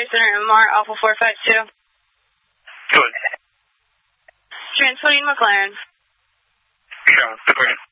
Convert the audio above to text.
Flight Center, MR, Alpha 452. Good. Transporting McLaren. Sure, the green.